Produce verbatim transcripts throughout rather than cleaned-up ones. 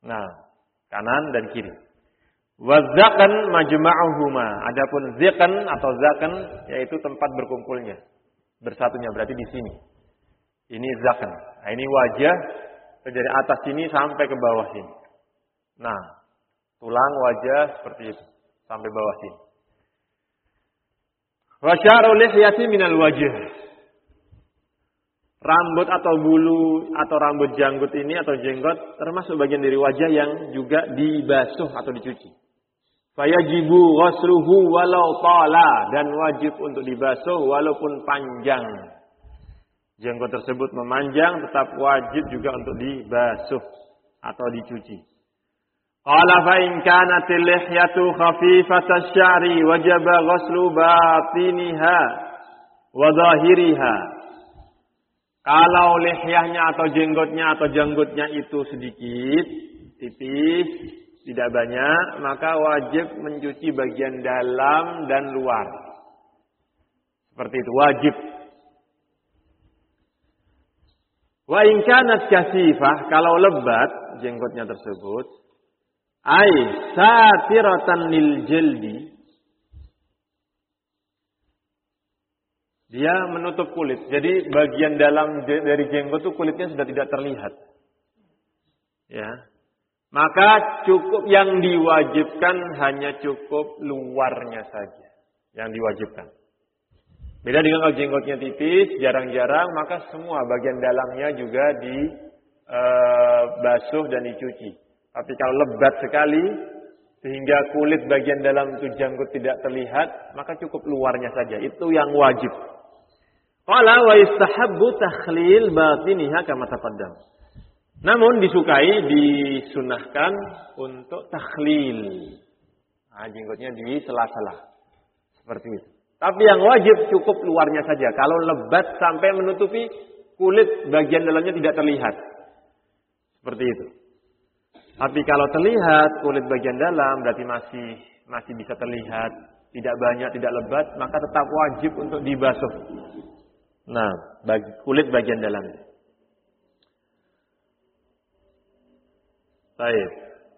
Nah, kanan dan kiri. Wazakan majma'uhuma. Adapun zikan atau zakan yaitu tempat berkumpulnya, bersatunya berarti di sini. Ini zakan. Nah, ini wajah dari atas sini sampai ke bawah sini. Nah, tulang wajah seperti itu sampai bawah sini. Wa sya'ru lihyati minal wajh. Rambut atau bulu atau rambut janggut ini atau jenggot termasuk bagian dari wajah yang juga dibasuh atau dicuci. Fayajibu ghusluhu walau tala, dan wajib untuk dibasuh walaupun panjang. Jenggot tersebut memanjang tetap wajib juga untuk dibasuh atau dicuci. Qala fa in kanatil lihyatu khafifatasy sya'ri wajaba ghuslu batiniha wa dhahiriha. Kalau lihyahnya atau jenggotnya atau janggutnya itu sedikit, tipis, tidak banyak, maka wajib mencuci bagian dalam dan luar. Seperti itu, wajib. Wa in kanat kasifah, kalau lebat jenggotnya tersebut, ai satiratan lil jildi, dia menutup kulit. Jadi bagian dalam dari jenggot itu kulitnya sudah tidak terlihat. Ya. Maka cukup yang diwajibkan hanya cukup luarnya saja yang diwajibkan. Beda dengan kalau jenggotnya tipis, jarang-jarang, maka semua bagian dalamnya juga dibasuh dan dicuci. Tapi kalau lebat sekali sehingga kulit bagian dalam itu janggut tidak terlihat, maka cukup luarnya saja. Itu yang wajib. Qala wa istahabbu takhlil batiniha kama taqaddam. Namun disukai, disunahkan untuk takhlil. Nah, jenggotnya di sela-sela. Seperti itu. Tapi yang wajib cukup luarnya saja. Kalau lebat sampai menutupi kulit bagian dalamnya tidak terlihat. Seperti itu. Tapi kalau terlihat kulit bagian dalam berarti masih masih bisa terlihat, tidak banyak, tidak lebat, maka tetap wajib untuk dibasuh. Nah, bagi kulit bagian dalamnya. Baik.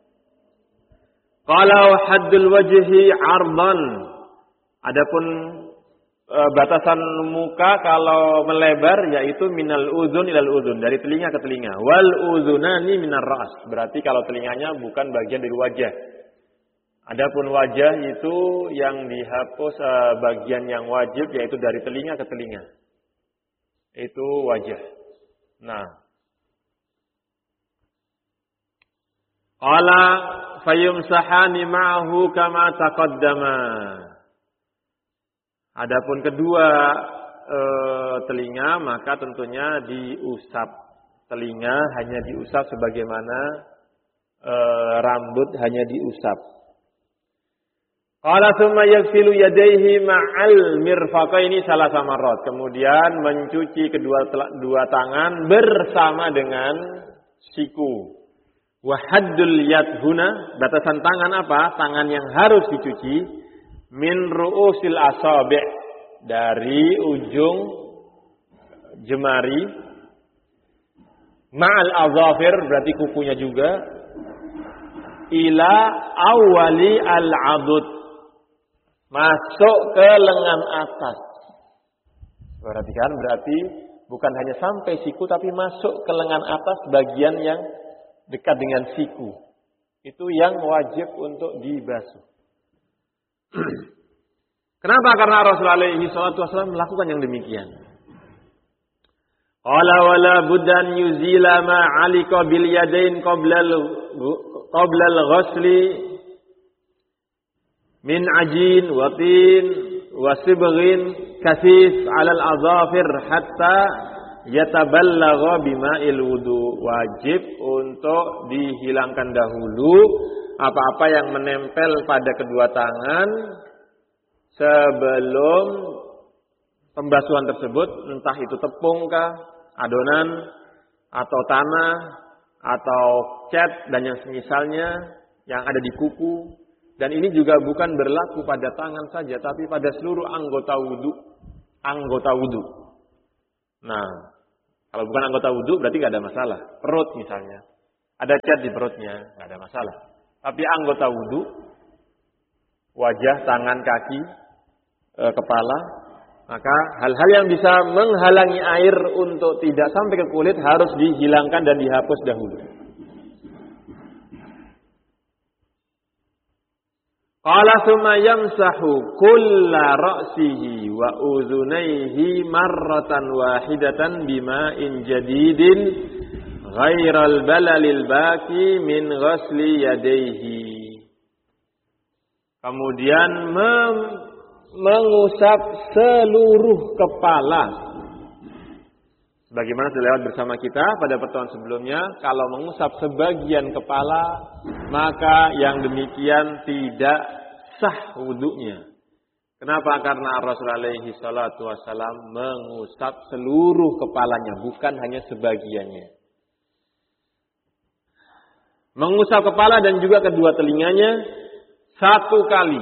Kalau haddul wajhi 'ardan. Adapun e, batasan muka kalau melebar yaitu minal uzun ilal uzun, dari telinga ke telinga. Wal uzunani minar ra's. Berarti kalau telinganya bukan bagian dari wajah. Adapun wajah itu yang dihapus e, bagian yang wajib yaitu dari telinga ke telinga. Itu wajah. Nah, qala fayumsahani ma'ahu kama taqaddama. Adapun kedua e, telinga maka tentunya diusap. Telinga hanya diusap sebagaimana e, rambut hanya diusap. Qala tsumma yaghsilu yadayhi ma'al mirfaqaini salasa marrat. Kemudian mencuci kedua dua tangan bersama dengan siku. Wa haddul yad huna, batasan tangan apa? Tangan yang harus dicuci min ru'usil asabi', dari ujung jemari, ma'al azafir berarti kukunya juga, ila awali al-adud, masuk ke lengan atas. Perhatikan, berarti bukan hanya sampai siku tapi masuk ke lengan atas bagian yang dekat dengan siku. Itu yang wajib untuk dibasuh. Kenapa? Karena Rasulullah alaihi salatu wasallam melakukan yang demikian. Qala wala buddan yuzila ma 'alika bil yadain qabla qabla al-ghusli min ajin wa tin wa sibghin kasif 'ala al-azafir hatta yataballagha bima'il wudu. Wajib untuk dihilangkan dahulu apa-apa yang menempel pada kedua tangan sebelum pembasuhan tersebut, entah itu tepung kah, adonan, atau tanah, atau cat dan yang semisalnya yang ada di kuku. Dan ini juga bukan berlaku pada tangan saja, tapi pada seluruh anggota wudu. Anggota wudu. Nah, kalau bukan anggota wudu berarti nggak ada masalah. Perut misalnya, ada cat di perutnya, nggak ada masalah. Tapi anggota wudu, wajah, tangan, kaki, e, kepala, maka hal-hal yang bisa menghalangi air untuk tidak sampai ke kulit harus dihilangkan dan dihapus dahulu. Qala tsumma yamsahu kulla ra'sihi wa udhunayhi marratan wahidatan bima'in jadidin ghairal balalil baqi min ghasli yadayhi. Kemudian mem- mengusap seluruh kepala. Sebagaimana sudah lewat bersama kita pada pertemuan sebelumnya, kalau mengusap sebagian kepala, maka yang demikian tidak sah wudunya. Kenapa? Karena Rasulullah alaihi salatu wassalam mengusap seluruh kepalanya, bukan hanya sebagiannya. Mengusap kepala dan juga kedua telinganya satu kali.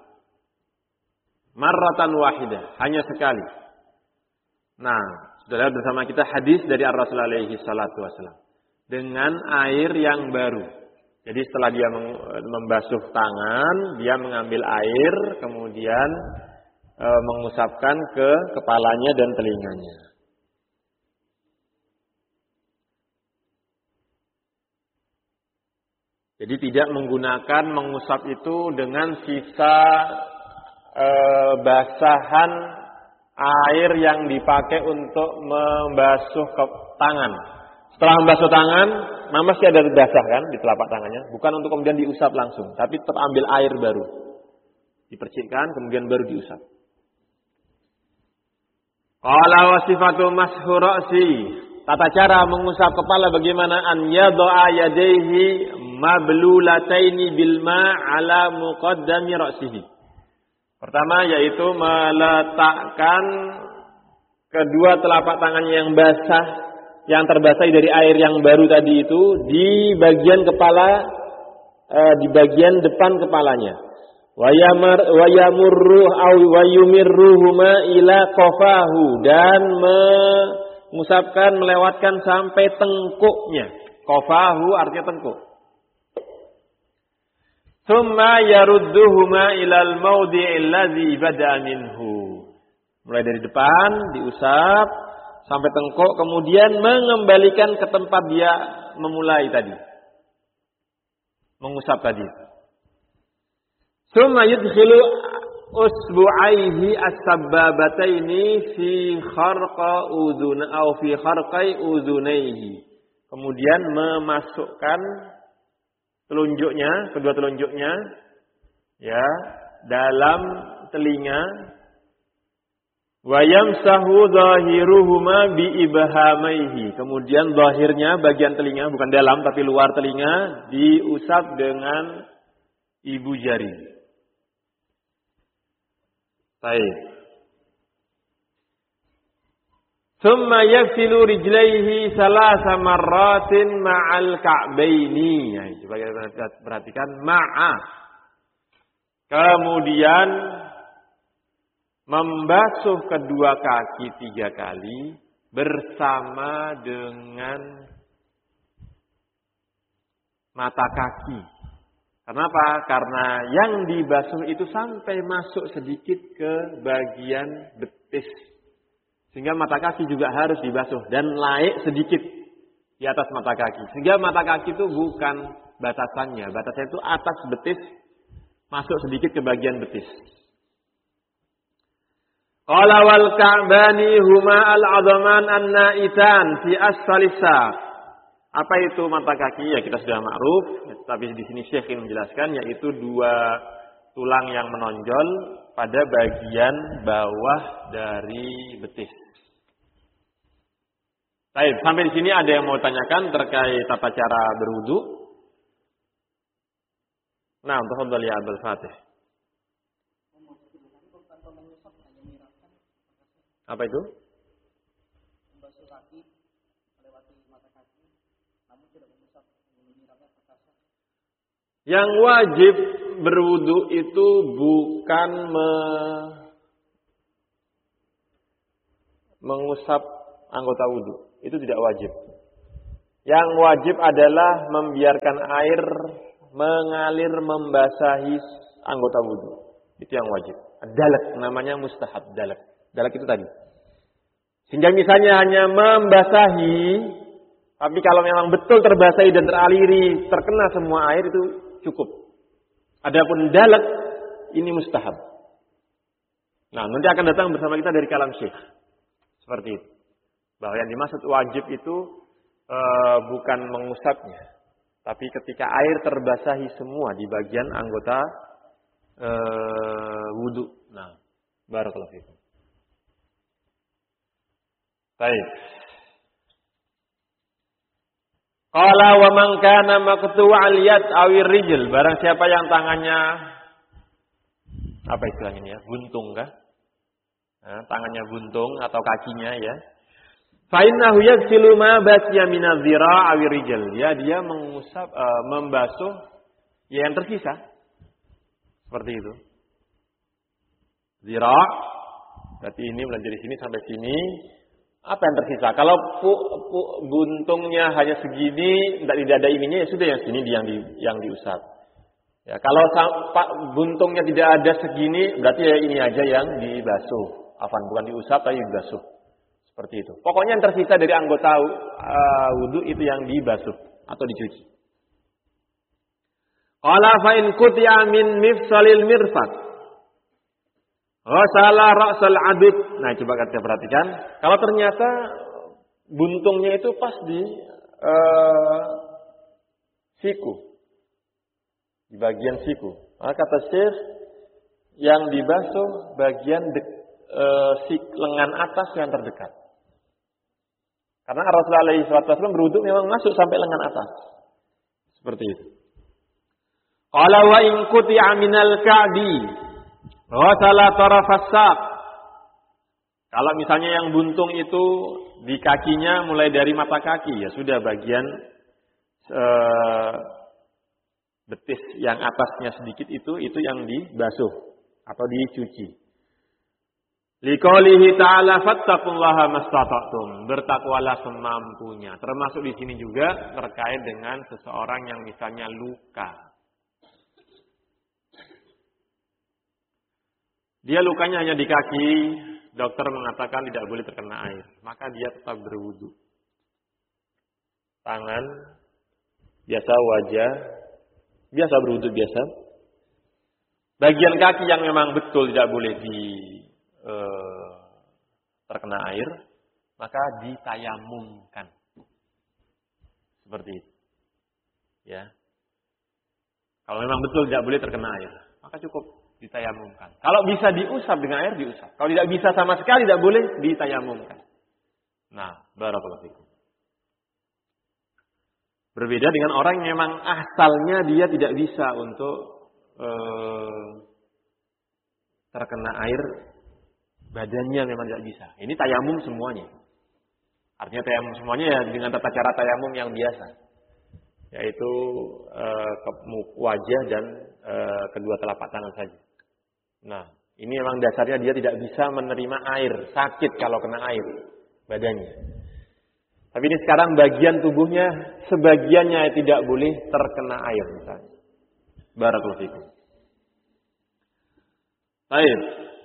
Marratan wahidah, hanya sekali. Nah, sudah lihat bersama kita hadis dari Rasulullah alaihi salatu wasallam dengan air yang baru. Jadi setelah dia membasuh tangan, dia mengambil air, kemudian e, mengusapkan ke kepalanya dan telinganya. Jadi tidak menggunakan mengusap itu dengan sisa e, basahan air yang dipakai untuk membasuh ke tangan. Setelah membasuh tangan, masih ada basah kan di telapak tangannya. Bukan untuk kemudian diusap langsung, tapi terambil air baru. Dipercikkan, kemudian baru diusap. Qala wa sifatu mashu ra'si. Tata cara mengusap kepala bagaimana? An yadha'a yadayhi mablulataini bil ma' ala muqaddami ra'sihi. Pertama yaitu meletakkan kedua telapak tangannya yang basah, yang terbasahi dari air yang baru tadi itu di bagian kepala, eh, di bagian depan kepalanya. Wayamar wayamurru aw wayumirruhuma ila qafahu, dan mengusapkan melewatkan sampai tengkuknya. Qafahu artinya tengkuk. Tsumma yarudduhuma ilal mawdi'il ladzi bada'a minhu. Mulai dari depan diusap sampai tengkuk, kemudian mengembalikan ke tempat dia memulai tadi. Mengusap tadi. Tsumma yudkhilu usbu'aihi as-sabbabataini fi kharqa udhun aw fi kharqai udhunaihi. Kemudian memasukkan telunjuknya, kedua telunjuknya ya, dalam telinga. Wa yamsahu zahiruhuma bi ibhamaihi. Kemudian zahirnya, bagian telinga, bukan dalam tapi luar telinga, diusap dengan ibu jari. Baik. Tsumma yaghsilu rijlaihi salasa marratin ma'al ka'baini. Ya, coba kita perhatikan ma'a. Kemudian membasuh kedua kaki tiga kali bersama dengan mata kaki. Kenapa? Karena yang dibasuh itu sampai masuk sedikit ke bagian betis. Sehingga mata kaki juga harus dibasuh dan naik sedikit di atas mata kaki. Sehingga mata kaki itu bukan batasannya. Batasannya itu atas betis, masuk sedikit ke bagian betis. Qala wal ka'bani huma al-'adhaman an-na'itan fi asfalis saq. Apa itu mata kaki? Ya kita sudah ma'ruf, tapi di sini Syekh ingin menjelaskan, yaitu dua tulang yang menonjol pada bagian bawah dari betis. Baik, sampai di sini ada yang mau tanyakan terkait tata cara berwudu? Nah, tafadhal ya Abdul Fatih. Apa itu? Membasuh kaki melewati mata kaki, namun tidak mengusap menyiramnya ke kasar. Yang wajib berwudu itu bukan me mengusap anggota wudu. Itu tidak wajib. Yang wajib adalah membiarkan air mengalir membasahi anggota wudu. Itu yang wajib. Dalak namanya mustahab, dalak. Dalak itu tadi. Sehingga misalnya hanya membasahi, tapi kalau memang betul terbasahi dan teraliri, terkena semua air itu cukup. Adapun dalak ini mustahab. Nah, nanti akan datang bersama kita dari kalam Syekh. Seperti itu. Bahwa yang dimaksud wajib itu e, bukan mengusapnya, tapi ketika air terbasahi semua di bagian anggota e, wudu. Nah, barakallahu fikum. Baik. Qala wa man kana maqtu'al yad awir rijl, barang siapa yang tangannya apa istilahnya ini ya? Buntung kah? Nah, tangannya buntung atau kakinya ya. Fa innahu yaghsilu ma baqiya min adh-dhira' awir rijl. Ya, dia mengusap uh, membasuh ya yang tersisa. Seperti itu. Dhira' berarti ini mulai dari sini sampai sini. Apa yang tersisa? Kalau pu, pu, buntungnya hanya segini, tidak ada ininya, ya sudah yang sini yang di, yang diusap. Ya, kalau sampai buntungnya tidak ada segini, berarti ya ini aja yang dibasuh. Afan, bukan diusap tapi dibasuh. Seperti itu. Pokoknya yang tersisa dari anggota uh, wudu itu yang dibasuh atau dicuci. Qala fa in qutiya min mifsalil mirfaq ghasala ra'sal adud. Nah, coba kita perhatikan. Kalau ternyata buntungnya itu pas di uh, siku. Di bagian siku. Maka kata Syekh yang dibasuh bagian dek, uh, sik, lengan atas yang terdekat. Karena Rasulullah alaihi wasallam berwudu memang masuk sampai lengan atas. Seperti itu. Qala wa in quti'a minal ka'di ghasala tarafas saq. Kalau misalnya yang buntung itu di kakinya mulai dari mata kaki, ya sudah bagian uh, betis yang atasnya sedikit itu itu yang dibasuh atau dicuci. Liqaulihi ta'ala fattaqullaha mastata'tum. Bertakwalah semampunya. Termasuk di sini juga terkait dengan seseorang yang misalnya luka. Dia lukanya hanya di kaki, dokter mengatakan tidak boleh terkena air, maka dia tetap berwudu. Tangan biasa, wajah biasa, berwudu biasa. Bagian kaki yang memang betul tidak boleh di eh, terkena air, maka ditayamumkan. Seperti itu. Ya. Kalau memang betul tidak boleh terkena air, maka cukup ditayamumkan. Kalau bisa diusap dengan air, diusap. Kalau tidak bisa sama sekali, tidak boleh ditayamumkan. Nah, barakallahu fikum. Berbeda dengan orang yang memang asalnya dia tidak bisa untuk eh, terkena air, badannya memang tidak bisa. Ini tayamum semuanya. Artinya tayamum semuanya ya dengan tata cara tayamum yang biasa, yaitu eh, wajah dan eh, kedua telapak tangan saja. Nah, ini memang dasarnya dia tidak bisa menerima air, sakit kalau kena air badannya. Tapi ini sekarang bagian tubuhnya sebagiannya tidak boleh terkena air misalnya. Barakallahu fikum. Baik.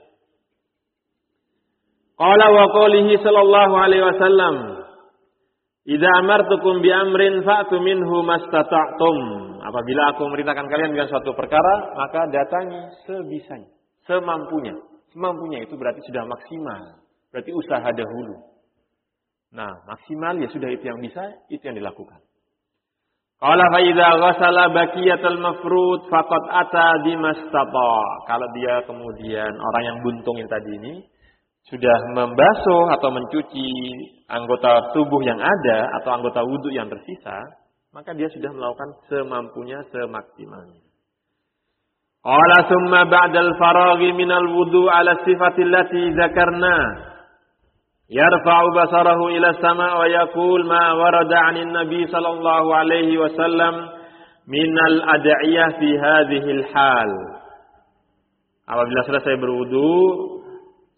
Qala wa qoulihi sallallahu alaihi wasallam, "Idza amartukum bi amrin fa'tu minhu mastata'tum." Apabila aku memerintahkan kalian dengan suatu perkara, maka datangi sebisanya, semampunya. Semampunya itu berarti sudah maksimal. Berarti usaha dahulu. Nah, maksimal ya sudah itu yang bisa, itu yang dilakukan. Qala fa idza ghasala baqiyatal mafrud faqad ata bimastata. Kalau dia kemudian orang yang buntungin tadi ini sudah membasuh atau mencuci anggota tubuh yang ada atau anggota wudu yang tersisa, maka dia sudah melakukan semampunya, semaksimalnya. Qala summa ba'dal faraghi minal wudu ala sifatil lati dzakarna yarfa'u basarahu ila sama' wa yaqul ma warada 'anil nabi sallallahu alaihi wasallam minal ad'iyah fi hadhil hal. Apabila selesai berwudu,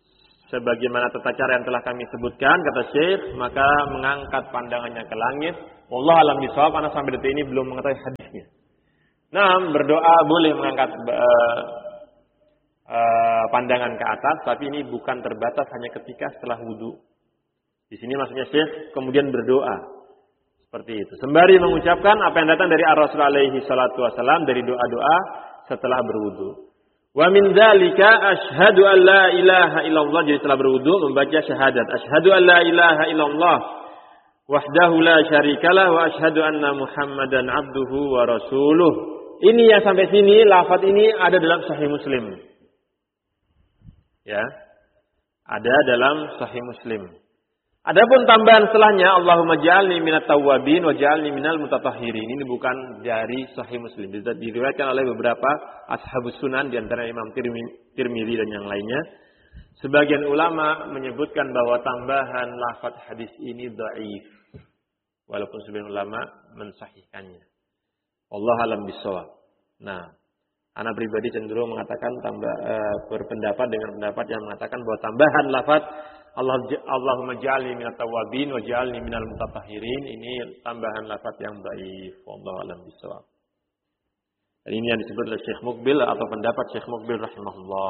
sebagaimana tata cara yang telah kami sebutkan, kata Syekh, maka mengangkat pandangannya ke langit. Wallahu a'lam bishawab, karena sampai detik ini belum mengetahui hadisnya. Nah, berdoa boleh mengangkat uh, uh, pandangan ke atas, tapi ini bukan terbatas hanya ketika setelah wudu. Di sini maksudnya Syekh kemudian berdoa seperti itu, sembari mengucapkan apa yang datang dari Ar-Rasul alaihi salatu wasallam dari doa-doa setelah berwudu. Wa min dzalika asyhadu an la ilaha illallah, jadi setelah berwudu membaca syahadat asyhadu an la ilaha illallah wahdahu la syarikalah wa asyhadu anna Muhammadan abduhu wa rasuluh. Ini yang sampai sini lafaz ini ada dalam Sahih Muslim. Ya. Ada dalam Sahih Muslim. Adapun tambahan setelahnya Allahumma ja'alni minat tawwabin wa ja'alni minal mutatahhirin. Ini bukan dari Sahih Muslim. Diriwayatkan oleh beberapa ashabus sunan di antara Imam Tirmidzi dan yang lainnya. Sebagian ulama menyebutkan bahwa tambahan lafaz hadis ini dhaif. Walaupun sebagian ulama mensahihkannya. Allah alam bisawab. Nah, anak pribadi cenderung mengatakan tambah uh, berpendapat dengan pendapat yang mengatakan bahwa tambahan lafaz Allah Allahumma ja'alni minat tawwabin wa ja'alni minal mutatahhirin ini tambahan lafaz yang dhaif. Wallahu alam bisawab. Dan ini yang disebut oleh Syekh Muqbil atau pendapat Syekh Muqbil rahimahullah.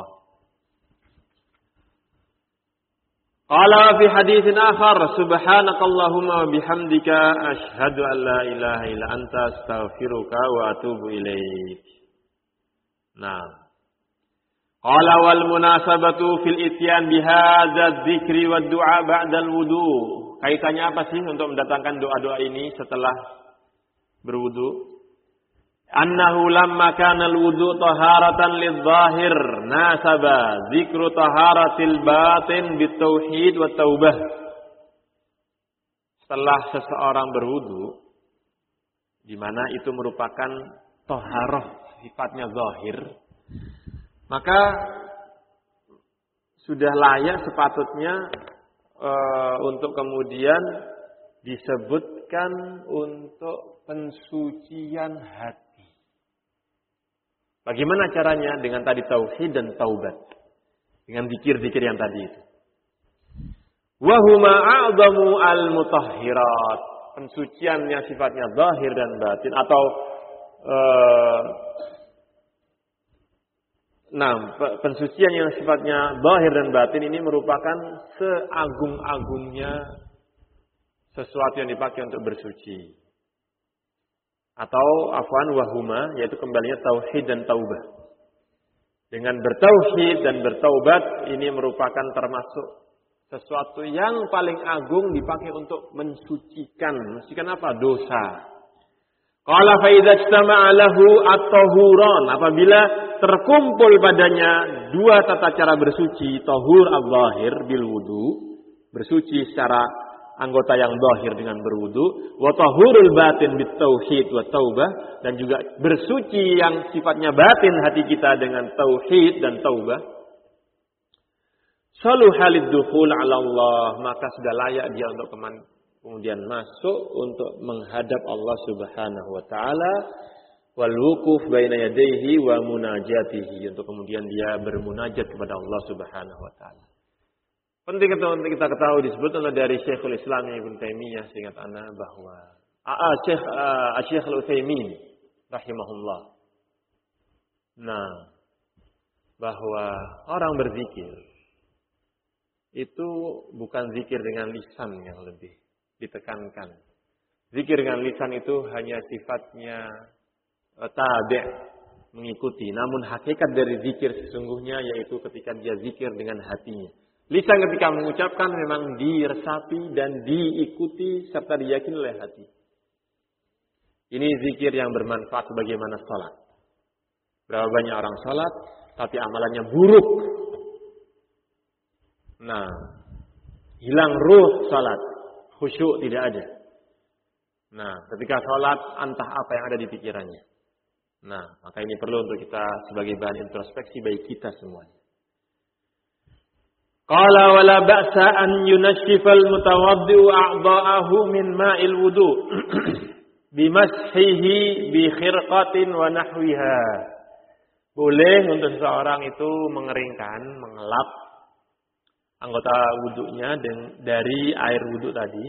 Qala fi haditsin akhar subhanakallahumma wa bihamdika asyhadu an la ilaha illa anta astaghfiruka wa atubu ilaik. Nah, qala wal munasabatu fil ityan bihadza dzikri wad du'a ba'da al wudu. Kaitannya apa sih untuk mendatangkan doa-doa ini setelah berwudu? Annahu lamma kana al wudu taharatan lidh-dhahir nasaba dzikru taharatil batin bitauhid wat taubah. Setelah seseorang berwudu, di mana itu merupakan taharah sifatnya zahir, maka sudah layak sepatutnya e, untuk kemudian disebutkan untuk pensucian hati. Bagaimana caranya? Dengan tadi tauhid dan taubat, dengan zikir-zikir yang tadi itu. Wa huma a'zamu al-mutahhirat, pensucian yang sifatnya zahir dan batin atau Uh, nah, pensucian yang sifatnya zahir dan batin ini merupakan seagung-agungnya sesuatu yang dipakai untuk bersuci. Atau afwan wahuma, yaitu kembalinya tauhid dan taubah. Dengan bertauhid dan bertaubat ini merupakan termasuk sesuatu yang paling agung dipakai untuk mensucikan. Mensucikan apa? Dosa. Qala fa idza ijtama'a lahu at-tahuran, apabila terkumpul padanya dua tata cara bersuci, tahur al-zahir bil wudu, bersuci secara anggota yang zahir dengan berwudu, wa tahurul batin bit tauhid wa taubah, dan juga bersuci yang sifatnya batin hati kita dengan tauhid dan taubah. Saluhalid dukhul 'ala Allah, maka sudah layak dia untuk keman kemudian masuk untuk menghadap Allah Subhanahu wa taala, wal wuquf baina yadayhi wa munajatihi, untuk kemudian dia bermunajat kepada Allah Subhanahu wa taala. Penting untuk kita ketahui disebut oleh dari Syekhul Islam Ibnu Taimiyah, seingat ana bahwa ah Syekh uh, Syekh Al-Utsaimin rahimahullah. Nah, bahwa orang berzikir itu bukan zikir dengan lisan yang lebih ditekankan. Zikir dengan lisan itu hanya sifatnya tabi', mengikuti. Namun hakikat dari zikir sesungguhnya yaitu ketika dia zikir dengan hatinya. Lisan ketika mengucapkan memang diresapi dan diikuti serta diyakini oleh hati. Ini zikir yang bermanfaat sebagaimana salat. Berapa banyak orang salat tapi amalannya buruk. Nah, hilang ruh salat. Khusyuk tidak ada. Nah, ketika sholat, entah apa yang ada di pikirannya. Nah, maka ini perlu untuk kita sebagai bahan introspeksi bagi kita semuanya. Qala wala ba'sa an yunashifal mutawaddi'u a'dha'ahu min ma'il wudu' bimashihi bi khirqatin wa nahwiha. Boleh untuk seseorang itu mengeringkan, mengelap anggota wudunya dari air wudu tadi,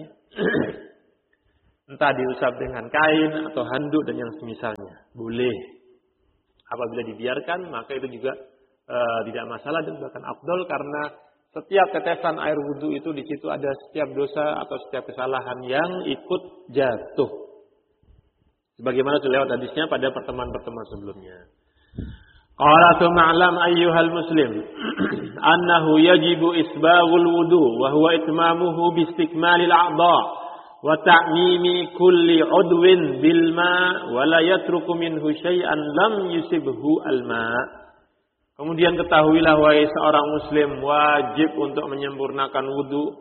entah diusap dengan kain atau handuk dan yang semisalnya, boleh. Apabila dibiarkan, maka itu juga e, tidak masalah dan bahkan afdol, karena setiap tetesan air wudu itu di situ ada setiap dosa atau setiap kesalahan yang ikut jatuh. Sebagaimana sudah lewat hadisnya pada pertemuan-pertemuan sebelumnya. Qala tuma'lam ayyuhal muslim annahu yajibu isbaghul wudu wa huwa itmamuhu bi istikmalil a'dha wa ta'mimi kulli 'udwin bil ma' wa la yatruku minhu syai'an lam yusibhu al ma'. Kemudian ketahuilah wahai seorang muslim, wajib untuk menyempurnakan wudu.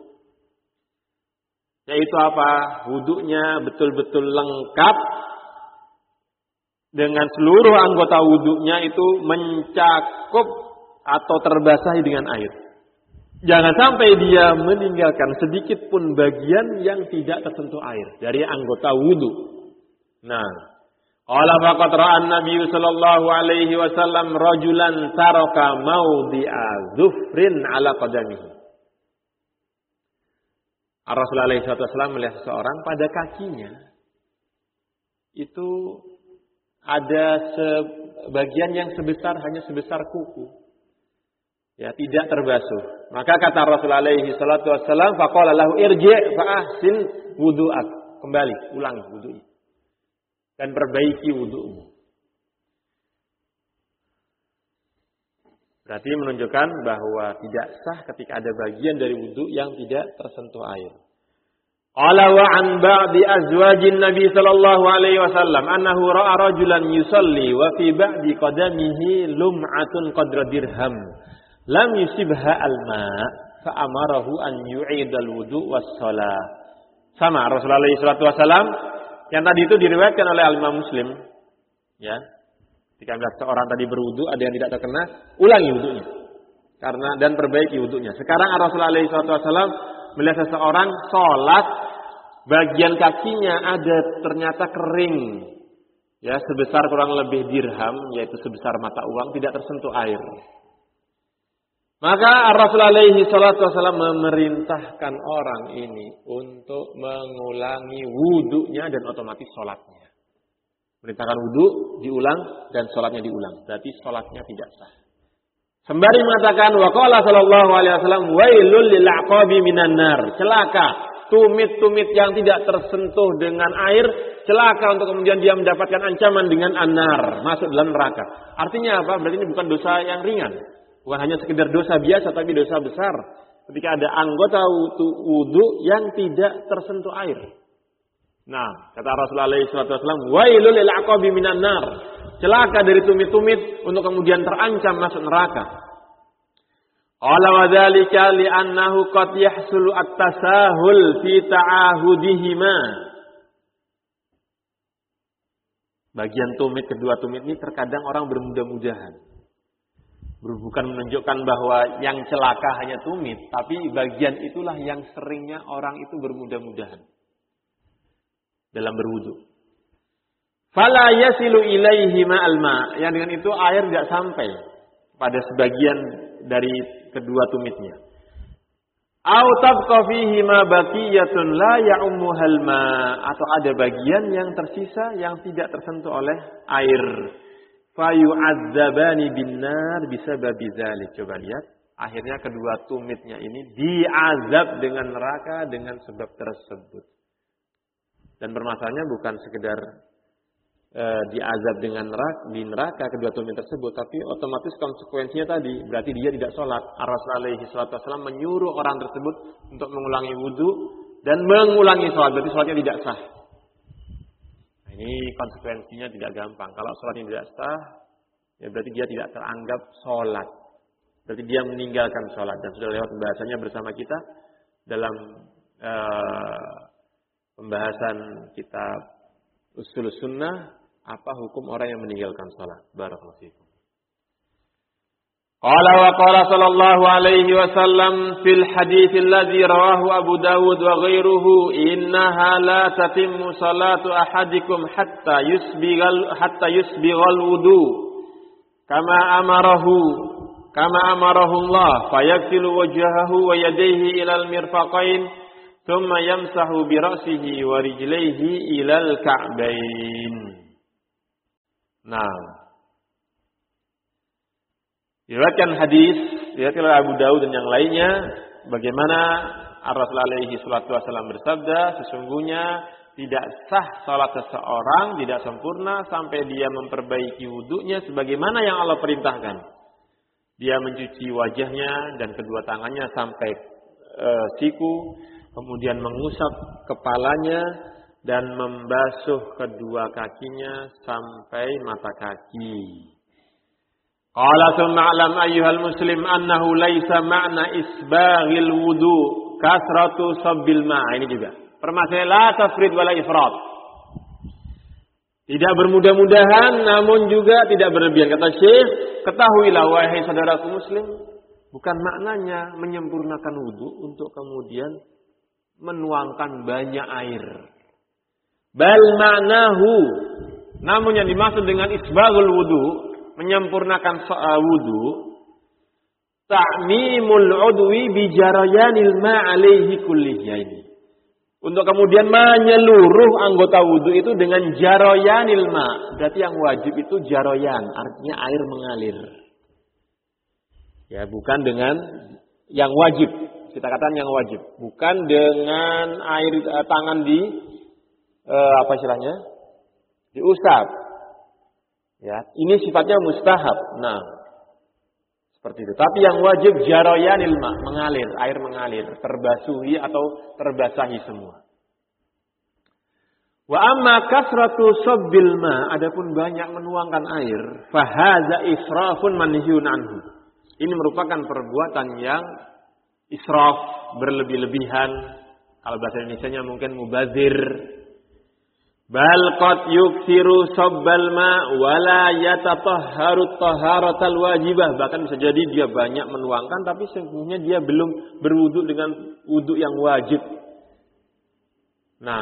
Yaitu apa? Wudunya betul-betul lengkap dengan seluruh anggota wudunya itu mencakup atau terbasahi dengan air. Jangan sampai dia meninggalkan sedikit pun bagian yang tidak tersentuh air dari anggota wudu. Nah, qala faqad ra'an Nabi sallallahu alaihi wasallam rajulan taraka mawdi'a dhufrin ala qadamihi. Rasulullah alaihi wasallam melihat seseorang pada kakinya itu ada sebagian yang sebesar hanya sebesar kuku. Ya, tidak terbasuh. Maka kata Rasulullah alaihi salatu wasallam, faqala lahu irji' fa ahsin wudu'ak. Kembali, ulangi wudu'i. Dan perbaiki wudu'mu. Berarti menunjukkan bahwa tidak sah ketika ada bagian dari wudu yang tidak tersentuh air. Qala wa an ba'di azwajin Nabi sallallahu alaihi wasallam annahu ra'a rajulan yusalli wa fi ba'di qadamihi lum'atun qadra dirham lam yusibha al-ma' fa amarahu an yu'idal wudu was shalah. Sama Rasulullah alaihi wasallam yang tadi itu diriwayatkan oleh Al-Imam Muslim, ya. Ketika melihat seorang tadi berwudu ada yang tidak terkena, ulangi wudunya. Karena dan perbaiki wudunya. Sekarang Rasulullah alaihi wasallam melihat seseorang sholat, bagian kakinya ada ternyata kering, ya, sebesar kurang lebih dirham, yaitu sebesar mata uang, tidak tersentuh air. Maka Rasulullah alaihi wasallam memerintahkan orang ini untuk mengulangi wudunya dan otomatis sholatnya. Merintahkan wudu diulang dan sholatnya diulang. Berarti sholatnya tidak sah. Sembari mengatakan waqala sallallahu alaihi wasallam wailul lil aqabi minan nar. Celaka tumit-tumit yang tidak tersentuh dengan air, celaka untuk kemudian dia mendapatkan ancaman dengan an-nar, masuk dalam neraka. Artinya apa? Berarti ini bukan dosa yang ringan. Bukan hanya sekedar dosa biasa tapi dosa besar. Ketika ada anggota wudu yang tidak tersentuh air. Nah, kata Rasulullah alaihi wasallam, wailul lil aqabi minan nar. Celaka dari tumit-tumit untuk kemudian terancam masuk neraka. Qala wa dzalika li'annahu qad yahsulu at-tasahul fi ta'ahudihima. Bagian tumit, kedua tumit ini terkadang orang bermudah-mudahan. Bukan menunjukkan bahwa yang celaka hanya tumit, tapi bagian itulah yang seringnya orang itu bermudah-mudahan dalam berwudu. Fala yasilu ilaihi ma'al ma', yang dengan itu air tidak sampai pada sebagian dari kedua tumitnya. Au tabqa fihi ma baqiyatun la ya'ummuhal ma', atau ada bagian yang tersisa yang tidak tersentuh oleh air. Fa yu'adzabani binnar bisababi dzalik. Coba lihat, akhirnya kedua tumitnya ini diazab dengan neraka dengan sebab tersebut. Dan permasalahannya bukan sekedar e, diazab dengan neraka, di neraka kedua tumit tersebut, tapi otomatis konsekuensinya tadi berarti dia tidak sholat. Rasulullah alaihi wasallam menyuruh orang tersebut untuk mengulangi wudu dan mengulangi sholat, berarti sholatnya tidak sah. Nah, ini konsekuensinya tidak gampang. Kalau sholatnya tidak sah, ya berarti dia tidak teranggap sholat. Berarti dia meninggalkan sholat. Dan sudah lewat pembahasannya bersama kita dalam e, pembahasan kitab Ushul Sunnah, apa hukum orang yang meninggalkan salat. Barakallahu fiikum. Qala wa qala sallallahu alaihi wasallam fil hadits alladhi rawahu Abu Dawud wa ghairuhu, innaha la tatimmu salatu ahadikum hatta yusbighal hatta yusbighal wudu kama amarahu kama amarahullah fayaghsilu wajhahu wa yadayhi ilal mirfaqain thumma yamsahu bi ra'sihi wa rijlaihi ilal ka'bain. Nah, diriwayatkan hadis diriwayatkan oleh Abu Daud dan yang lainnya bagaimana Rasul alaihi salatu wasallam bersabda, sesungguhnya tidak sah salat seseorang, tidak sempurna sampai dia memperbaiki wudunya sebagaimana yang Allah perintahkan. Dia mencuci wajahnya dan kedua tangannya sampai e, siku, kemudian mengusap kepalanya dan membasuh kedua kakinya sampai mata kaki. Qala thumma a'lam ayyuhal muslim annahu laisa ma'na isbaghil wudu kasratu sabbil ma'. Ini juga permasalahan la tafrid wala ifrat. Tidak bermudah-mudahan namun juga tidak berlebihan. Kata Syekh, ketahuilah wahai saudaraku muslim, bukan maknanya menyempurnakan wudu untuk kemudian menuangkan banyak air. Bal ma'nahu, namun yang dimaksud dengan isbaghul wudu, menyempurnakan wudu, ta'mimul udwi bi jarayanil ma' alaihi kullihi. Untuk kemudian menyeluruh anggota wudu itu dengan jarayanil ma'. Berarti yang wajib itu jarayan, artinya air mengalir. Ya, bukan dengan yang wajib. Kita katakan yang wajib, bukan dengan air eh, tangan di eh, apa istilahnya? Diusap. Ya, ini sifatnya mustahab. Nah, seperti itu. Tapi yang wajib jarayanil ma, mengalir, air mengalir, terbasuhi atau terbasahi semua. Wa amma kasratu sabbil ma, adapun banyak menuangkan air, fa hadza israfun manhiyun anhu. Ini merupakan perbuatan yang israf, berlebih-lebihan. Kalau bahasa Indonesianya mungkin mubazir. Bal qad yuksiru sabbal ma wala yatatahharu taharatal wajibah. Bahkan bisa jadi dia banyak menuangkan tapi sesungguhnya dia belum berwudu dengan wudu yang wajib. Nah,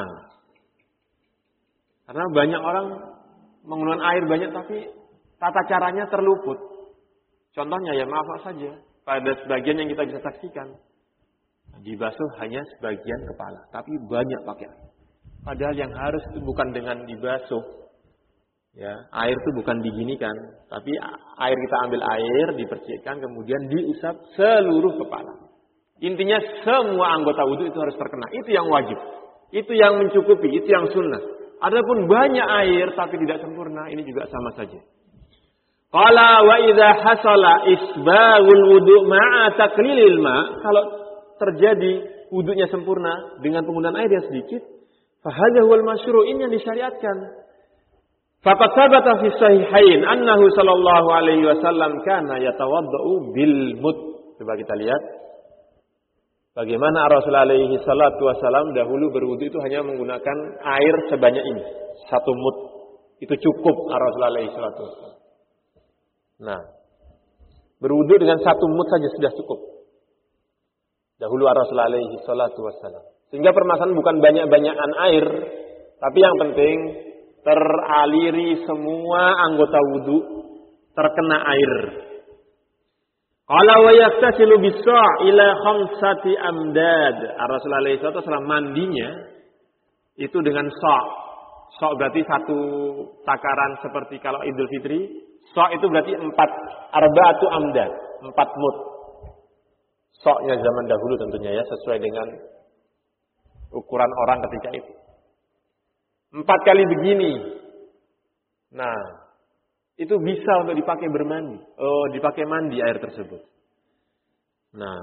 karena banyak orang menggunakan air banyak tapi tata caranya terluput. Contohnya ya maaf saja, pada sebagian yang kita bisa saksikan dibasuh hanya sebagian kepala, tapi banyak pakai air. Padahal yang harus itu bukan dengan dibasuh. Ya, air itu bukan diginikan, tapi air kita ambil air, dipercikkan, kemudian diusap seluruh kepala. Intinya semua anggota wudu itu harus terkena. Itu yang wajib. Itu yang mencukupi, itu yang sunnah. Adapun banyak air tapi tidak sempurna, ini juga sama saja. Qala wa idza hasala isbaghul wudu ma'a taqlilil ma, kalau terjadi wudunya sempurna dengan penggunaan air yang sedikit, fahadha huwal masyru', ini yang disyariatkan. Faqad thabata fi sahihain annahu sallallahu alaihi wasallam kana yatawaddau bil mud. Coba kita lihat bagaimana Rasulullah alaihi salatu wasallam dahulu berwudu itu hanya menggunakan air sebanyak ini, satu mud. Itu cukup Rasulullah alaihi salatu wasallam. Nah, berwudu dengan satu mud saja sudah cukup. Dahulu Rasulullah alaihi salatu wasallam. Sehingga permasalahan bukan banyak-banyakan air, tapi yang penting teraliri semua anggota wudu, terkena air. Qala wa yaktasilu bis-sa' ila khamsati amdad. Rasulullah alaihi wasallam mandinya itu dengan sa'. Sa' berarti satu takaran seperti kalau Idul Fitri. Sa' itu berarti empat arba'atu amdad, empat mud. Sa'-nya zaman dahulu tentunya ya, sesuai dengan ukuran orang ketika itu. Empat kali begini. Nah, itu bisa untuk dipakai bermandi. Oh, dipakai mandi air tersebut. Nah,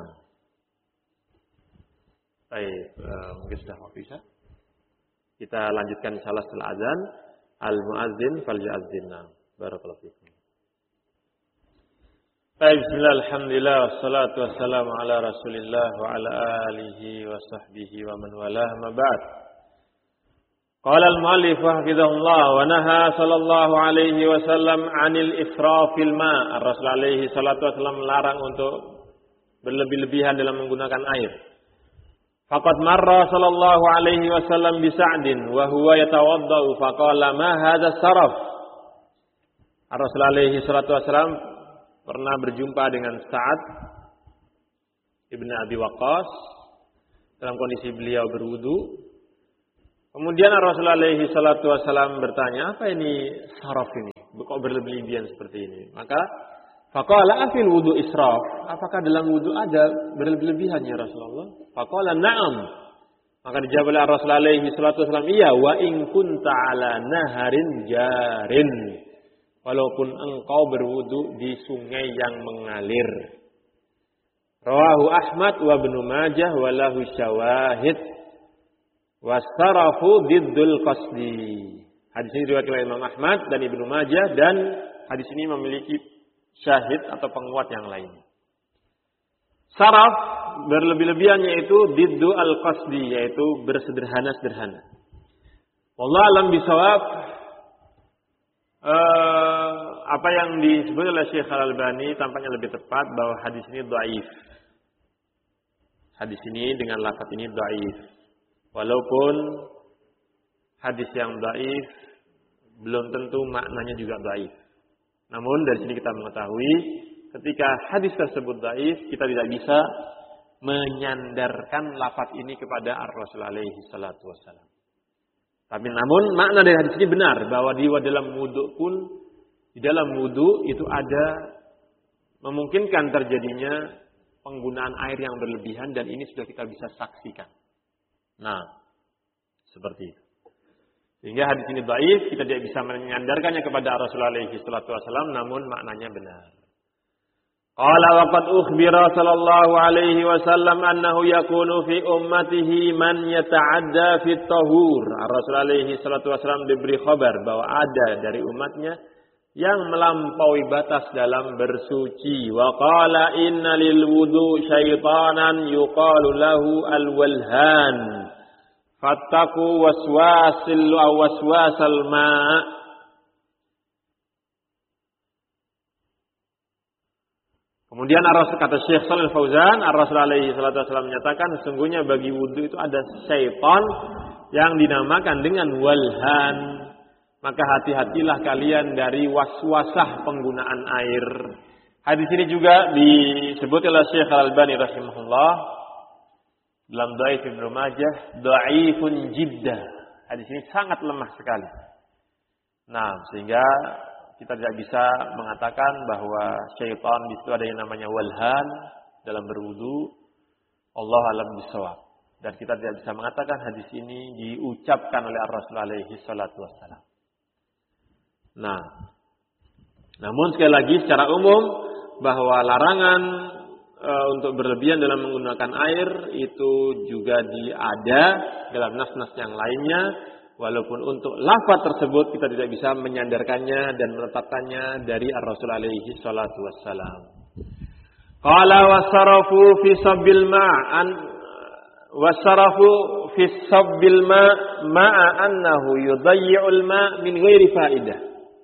baik, uh, mungkin sudah waktu isya. Kita lanjutkan insyaallah setelah azan. Al-muazzin falyu'azzinna. Barakallahu fikum. Baik, bismillah, alhamdulillah, wassalatu wassalamu ala rasulillah wa ala alihi wa sahbihi wa man walah, ma ba'd. Qala al-muallif hafizahullah wa naha sallallahu alaihi wasallam 'anil israfil ma'. Rasul alaihi salatu wasallam melarang untuk berlebih-lebihan dalam menggunakan air. Faqad marra sallallahu alaihi wasallam bi Sa'din wa huwa yatawaddau faqala ma hadha saraf. Rasul alaihi salatu wasallam pernah berjumpa dengan Sa'ad ibn Abi Waqqas dalam kondisi beliau berwudu. Kemudian Rasulullah alaihi salatu wasallam bertanya, apa ini saraf ini? Kok berlebihan seperti ini? Maka faqala afil wudu israf? Apakah dalam wudu ada berlebihan ya Rasulullah? Faqala na'am. Maka dijawab oleh Rasulullah alaihi salatu wasallam, iya, wa in kunta ala naharin jarin. Walaupun engkau berwudu di sungai yang mengalir. Rawahu Ahmad wa Ibnu Majah wa lahu syawahid. Wasarafu diddul qasdi. Hadis ini diriwayatkan oleh Imam Ahmad dan Ibnu Majah, dan hadis ini memiliki syahid atau penguat yang lain. Saraf berlebih-lebihan yaitu diddu al-qasdi, yaitu bersederhana-sederhana. Wallahu alam bisawab. Uh, apa yang disebut oleh Syekh Al-Albani tampaknya lebih tepat bahwa hadis ini dhaif. Hadis ini dengan lafaz ini dhaif. Walaupun hadis yang dhaif belum tentu maknanya juga dhaif. Namun dari sini kita mengetahui ketika hadis tersebut dhaif, kita tidak bisa menyandarkan lafaz ini kepada Ar-Rasul alaihi salatu wassalam. Tapi namun makna dari hadis ini benar, bahwa di dalam wudu pun, di dalam wudu itu ada memungkinkan terjadinya penggunaan air yang berlebihan, dan ini sudah kita bisa saksikan. Nah, seperti itu. Sehingga hadis ini dhaif, kita tidak bisa menyandarkannya kepada Rasulullah alaihi salatu wasallam, namun maknanya benar. Qala wa qad ukhbira sallallahu alaihi wasallam annahu yakunu fi ummatihi man yata'adda fi tahur. Rasul alaihi salatu wasallam diberi kabar bahwa ada dari umatnya yang melampaui batas dalam bersuci. Wa qala inna lil wudu syaitanan yuqalu lahu al-walhan. Fattaqu waswasil aw waswasal ma'. Kemudian Ar-Rasul, kata Syekh Shalih Fauzan, Ar-Rasul alaihi salatu wasallam menyatakan sesungguhnya bagi wudu itu ada syaitan yang dinamakan dengan walhan. Maka hati-hatilah kalian dari waswasah penggunaan air. Hadis ini juga disebut oleh Syekh Al-Albani rahimahullah dalam Dhaif Ibnu Majah, dhaifun jiddah. Hadis ini sangat lemah sekali. Nah, sehingga kita tidak bisa mengatakan bahwa syaitan di situ ada yang namanya walhan dalam berwudu. Allah alam bisawab. Dan kita tidak bisa mengatakan hadis ini diucapkan oleh Ar-Rasul alaihi salatu wassalam. Nah, namun sekali lagi secara umum bahwa larangan e, untuk berlebihan dalam menggunakan air itu juga ada dalam nas-nas yang lainnya. Walaupun untuk lafaz tersebut kita tidak bisa menyandarkannya dan menetapkannya dari Ar-Rasul alaihi salatu wassalam. Qala wasarafu fi sabbil ma'an wasarafu fi sabbil ma' ma'a annahu yudayyi'ul ma' min ghairi fa'idah.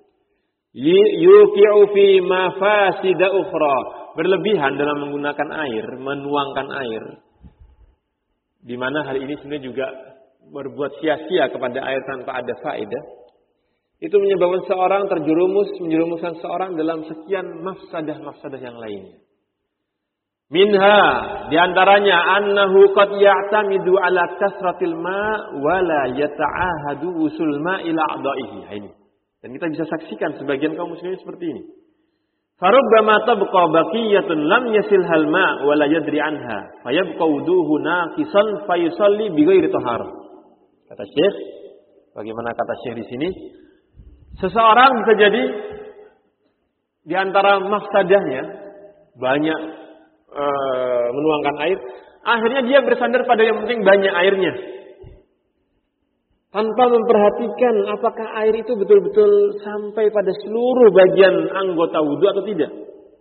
Yuqi'u fi mafasida ukhra. Berlebihan dalam menggunakan air, menuangkan air. Di mana hal ini sebenarnya juga berbuat sia-sia kepada air tanpa ada faedah, itu menyebabkan seorang terjerumus, menjerumuskan seorang dalam sekian mafsadah-mafsadah yang lainnya. Minha, diantaranya annahu qad ya'tamidu ala kasratil ma' wa la yata'ahadu wusul ma' ila a'dha'ihi. Ini. Dan kita bisa saksikan sebagian kaum muslimin seperti ini. Farubbama tabqa baqiyatun lam yasilhal ma' wa la yadri anha, fayabqa wuduhu naqisan fayusalli bighairi taharah. Kata Syekh, bagaimana kata Syekh di sini? Seseorang bisa jadi di antara mafsadahnya banyak e, menuangkan air, akhirnya dia bersandar pada yang penting banyak airnya. Tanpa memperhatikan apakah air itu betul-betul sampai pada seluruh bagian anggota wudu atau tidak.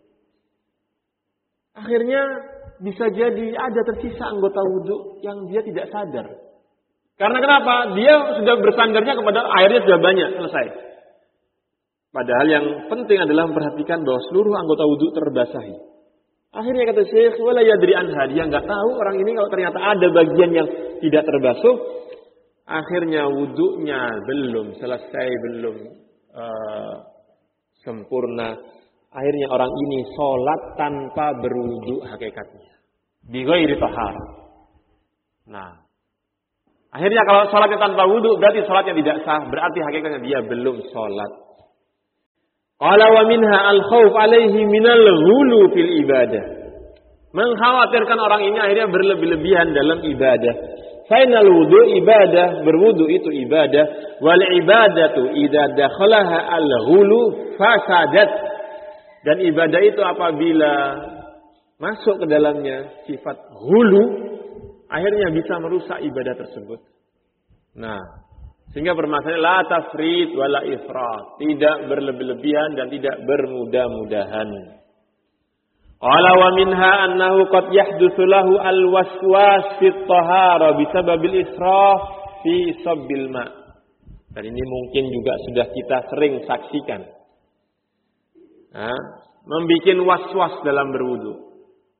Akhirnya bisa jadi ada tersisa anggota wudu yang dia tidak sadar. Karena kenapa? Dia sudah bersandarnya kepada airnya sudah banyak, selesai. Padahal yang penting adalah memperhatikan bahwa seluruh anggota wudu terbasahi. Akhirnya kata Syekh, wala yadri anha, dia enggak tahu orang ini kalau ternyata ada bagian yang tidak terbasuh, akhirnya wudunya belum selesai, belum uh, sempurna. akhirnya orang ini sholat tanpa berwudu hakikatnya. Bighairi tahar. Nah, akhirnya kalau sholatnya tanpa wudu berarti sholatnya tidak sah. Berarti hakikatnya dia belum sholat. Qala wa minha al-khawf alaihi minal ghulu fil ibadah. Mengkhawatirkan orang ini akhirnya berlebih-lebihan dalam ibadah. Fainal wudu ibadah, berwudu itu ibadah. Wal ibadatu idza dakhalaha al-ghulu fasadat. Dan ibadah itu apabila masuk ke dalamnya sifat ghulu, akhirnya bisa merusak ibadah tersebut. Nah, sehingga bermaksudnya la tafrid wala ifrat, tidak berlebih-lebihan dan tidak bermudah-mudahan. Qala wa minha annahu qad yahdutsu lahu al-waswas fi at-tahara bisababil israf fi sabbil ma. Dan ini mungkin juga sudah kita sering saksikan. Nah, membikin was-was dalam berwudu.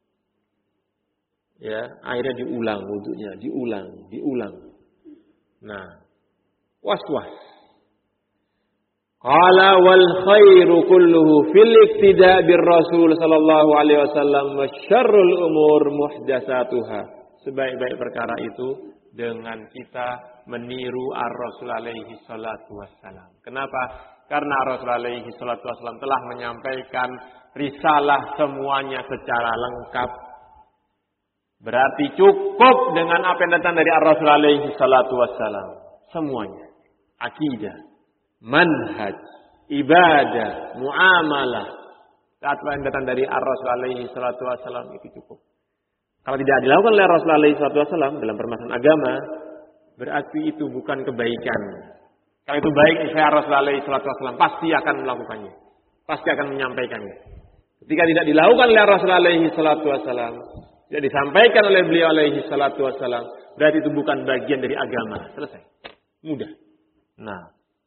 Ya, akhirnya diulang wudunya, diulang, diulang. Nah, was-was. Qala wal khairu kulluhu fil iktida' bir Rasul sallallahu alaihi wasallam wa syarrul umur muhdatsatuha. Sebaik-baik perkara itu dengan kita meniru ar-Rasul alaihi salatu wassalam. Kenapa? Karena Rasul alaihi salatu wassalam telah menyampaikan risalah semuanya secara lengkap. Berarti cukup dengan apa yang datang dari ar-Rasul alaihi salatu wassalam. Semuanya. Akidah, manhaj, ibadah, muamalah. Apa yang datang dari ar-Rasul alaihi salatu wassalam itu cukup. Kalau tidak dilakukan oleh Rasul alaihi salatu wassalam dalam permasalahan agama, berarti itu bukan kebaikan. Kalau itu baik, saya Rasul alaihi salatu wassalam pasti akan melakukannya. Pasti akan menyampaikannya. Ketika tidak dilakukan oleh Rasul alaihi salatu wassalam, tidak disampaikan oleh beliau alaihi salatu wassalam, berarti itu bukan bagian dari agama. Selesai. Mudah. Nah.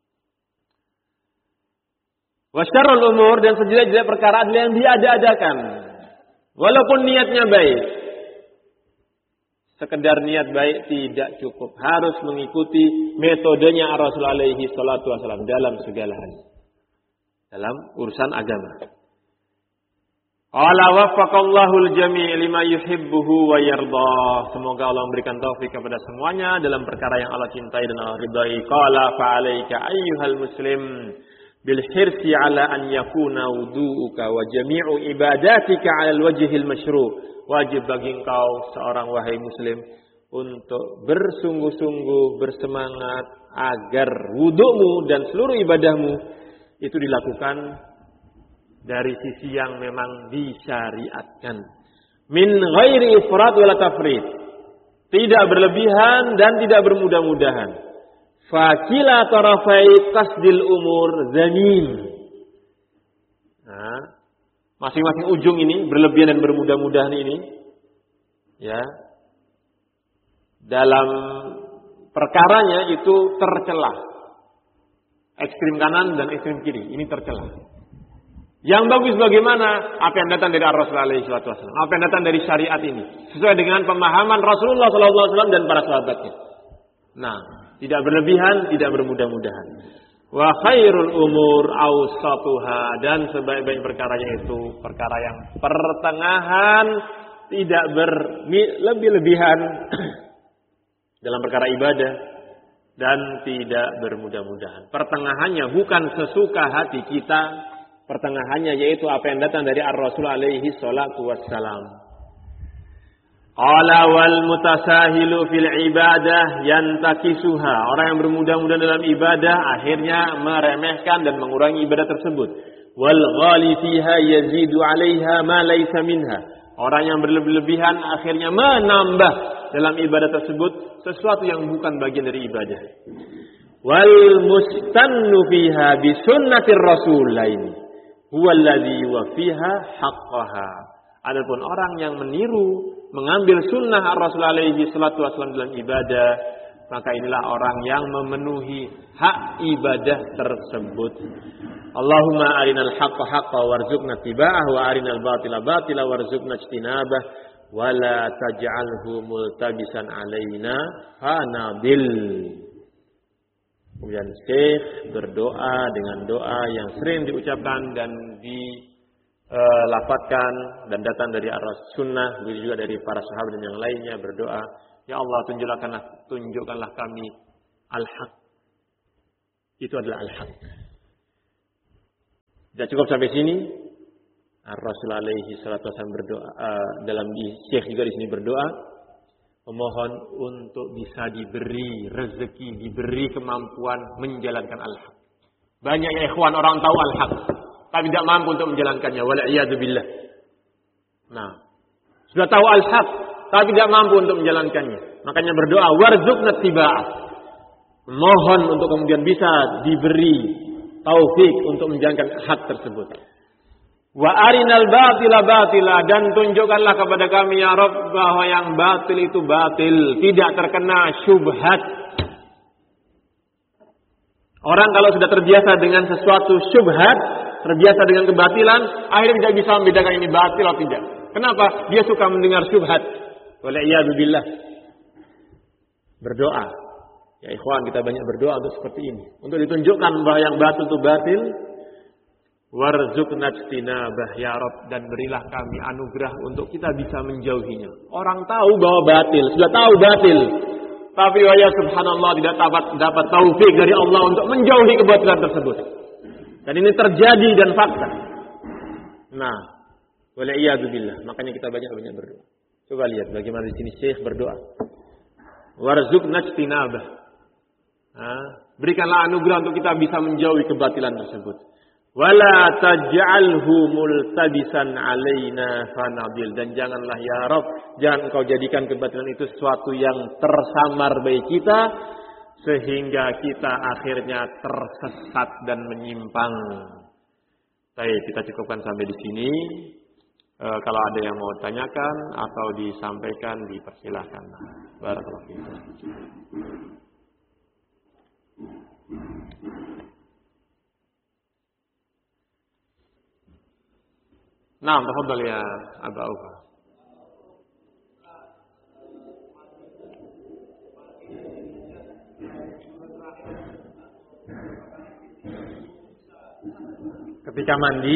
Wa syarrul umur, dan sejelek-jelek perkara adalah yang diada-adakan. Walaupun niatnya baik. Sekedar niat baik tidak cukup. Harus mengikuti metodenya Rasul alaihi salatu wassalam dalam segala hal. Dalam urusan agama. Qala waffaqallahu al-jami' lima yuhibbuhu wa yardah. Semoga Allah memberikan taufik kepada semuanya dalam perkara yang Allah cintai dan Allah ridai. Qala fa'alaika ayyuhal muslim bil hirsi ala an yakuna wudu'uka wa jami'u ibadatika 'ala al-wajhil masyru'. Wajib bagi engkau seorang wahai muslim untuk bersungguh-sungguh bersemangat agar wudu'mu dan seluruh ibadahmu itu dilakukan dari sisi yang memang disyariatkan. Min ghairi ifrat wala tafrid. Tidak berlebihan dan tidak bermudah-mudahan. Fakila tarafai qasdil umur zanin. Nah, masing-masing ujung ini berlebihan dan bermudah-mudahan ini, ya, dalam perkaranya itu tercela. Ekstrim kanan dan ekstrim kiri ini tercela. Yang bagus bagaimana? Apa yang datang dari Rasul alaihi salatu wasallam, apa yang datang dari syariat ini, sesuai dengan pemahaman Rasulullah sallallahu alaihi wasallam dan para sahabatnya. Nah, tidak berlebihan, tidak bermudah-mudahan. Wa khairul umur awsatuha, dan sebaik-baik perkaranya itu perkara yang pertengahan, tidak berlebih-lebihan dalam perkara ibadah dan tidak bermudah-mudahan. Pertengahannya bukan sesuka hati kita, pertengahannya yaitu apa yang datang dari Ar-Rasul alaihi salatu wassalam. Qala wal mutasahilu fil ibadah yantakisuha. Orang yang bermudah-mudahan dalam ibadah akhirnya meremehkan dan mengurangi ibadah tersebut. Wal ghali fiha yazidu 'alaiha ma laysa minha. Orang yang berlebihan akhirnya menambah dalam ibadah tersebut sesuatu yang bukan bagian dari ibadah. Wal mustannu fiha bi sunnatir rasul lain huwa alladhi yuwaffiha haqqaha. Adapun orang yang meniru, mengambil sunnah Rasul alaihi salatu wasallam dalam ibadah, maka inilah orang yang memenuhi hak ibadah tersebut. Allahumma arinal haqqa haqqa warzuqna tiba'ah wa arinal batila batila warzuqna ijtinabah wa la taj'alhu multabisan alaina fanadil. Kemudian Syekh berdoa dengan doa yang sering diucapkan dan di uh, lafadzkan dan datang dari arah sunnah, begitu juga dari para sahabat dan yang lainnya berdoa, ya Allah tunjukkanlah tunjukkanlah kami al-haq. Itu adalah al-haq. Tidak cukup sampai sini. Rasul alaihi salatu wasallam berdoa uh, dalam di Syekh juga di sini berdoa memohon untuk bisa diberi rezeki, diberi kemampuan menjalankan al-haq. Banyak ya ikhwan orang tahu al-haq tapi tidak mampu untuk menjalankannya. Wal'iyadu billah. Nah, sudah tahu al-haq tapi tidak mampu untuk menjalankannya. Makanya berdoa warzuqna tiba'ah. Mohon untuk kemudian bisa diberi taufik untuk menjalankan hak tersebut. Wa arinal batila batila, dan tunjukkanlah kepada kami ya Rabb bahwa yang batil itu batil, tidak terkena syubhat. Orang kalau sudah terbiasa dengan sesuatu syubhat, terbiasa dengan kebatilan, akhirnya tidak bisa membedakan ini batil atau tidak. Kenapa? Dia suka mendengar syubhat. Wal'iyadu billah. Berdoa. Ya ikhwan, kita banyak berdoa untuk seperti ini. Untuk ditunjukkan bahwa yang batil itu batil. Warzuqna ijtinabah ya Rabb, dan berilah kami anugerah untuk kita bisa menjauhinya. Orang tahu bahwa batil, sudah tahu batil. Tapi ya subhanallah tidak dapat dapat taufik dari Allah untuk menjauhi kebatilan tersebut. Dan ini terjadi dan fakta. Nah, wal'iyadu billah. Makanya kita banyak-banyak berdoa. Coba lihat bagaimana di sini Syekh berdoa. Warzuqna ijtinabah. Nah, berikanlah anugerah untuk kita bisa menjauhi kebatilan tersebut. Wala taj'alhu multabisan alaina fanabil, dan janganlah ya Rabb, jangan engkau jadikan kebatilan itu sesuatu yang tersamar bagi kita sehingga kita akhirnya tersesat dan menyimpang. Baik, kita cukupkan sampai di sini. E, kalau ada yang mau tanyakan atau disampaikan dipersilahkan. Barakallahu fiikum. Nah, tafadhal ya Abu Aufa. Ketika mandi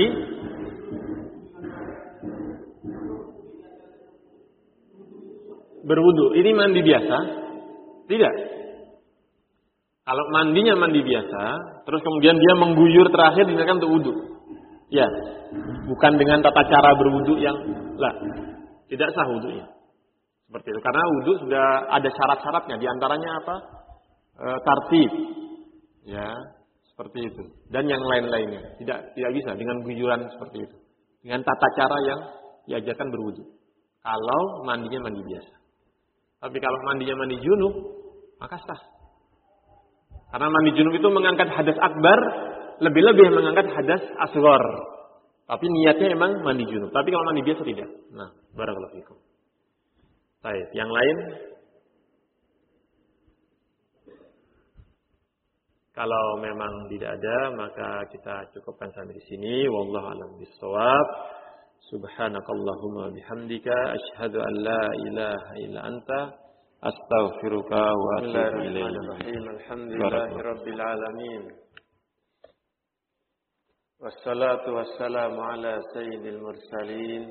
berwudu, ini mandi biasa? Tidak. Kalau mandinya mandi biasa, terus kemudian dia mengguyur terakhir digunakan untuk wudu. Ya, bukan dengan tata cara berwudu yang lah, tidak sah wudunya. Seperti itu. Karena wudu sudah ada syarat-syaratnya. Di antaranya apa? E, tartib. Ya, seperti itu. Dan yang lain-lainnya. Tidak tidak bisa dengan guyuran seperti itu. Dengan tata cara yang diajarkan berwudu. Kalau mandinya mandi biasa. Tapi kalau mandinya mandi junub, maka sah. Karena mandi junub itu mengangkat hadas akbar, lebih-lebih mengangkat hadas asghar. Tapi niatnya emang mandi junub. Tapi kalau mandi biasa tidak. Nah, barakallahu fikum. Baik, yang lain? Kalau memang tidak ada, maka kita cukupkan sampai di sini. Wallahu a'lam bishawab. Subhanakallahumma bihamdika asyhadu an la ilaha illa anta astaghfiruka wa atubu ilaik. Alhamdulillahirabbil alamin. Wassalatu wassalamu ala sayyidil mursalin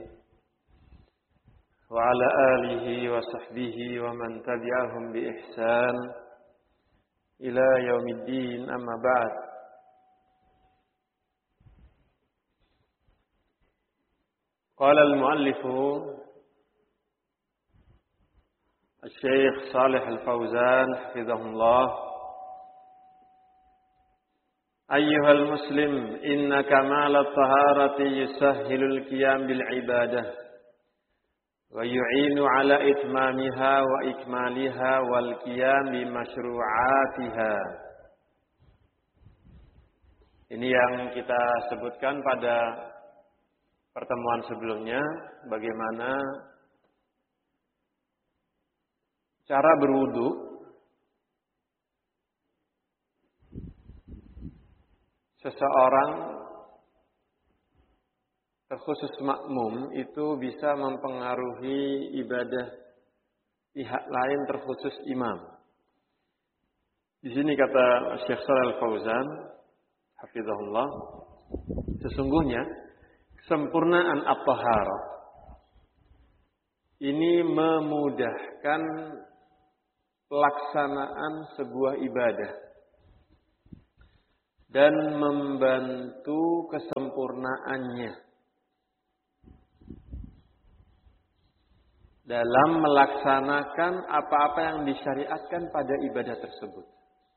wa ala alihi wa sahbihi wa man tabi'ahum bi ihsan ila yaumiddin, amma ba'd. Qala al-muallif Al-Syekh Shalih Al-Fauzan hafizahullah, ayyuhal muslim, inna kamal at-taharati yusahhilul qiyam bil ibadah wa yu'inu ala itmamiha wa ikmaliha wal qiyam bi masyru'atiha. Ini yang kita sebutkan pada pertemuan sebelumnya, bagaimana cara berwudu seseorang terkhusus makmum itu bisa mempengaruhi ibadah pihak lain terkhusus imam. Di sini kata Syekh Shalih Al-Fauzan hafizahullah, sesungguhnya kesempurnaan at-taharah ini memudahkan pelaksanaan sebuah ibadah dan membantu kesempurnaannya dalam melaksanakan apa-apa yang disyariatkan pada ibadah tersebut.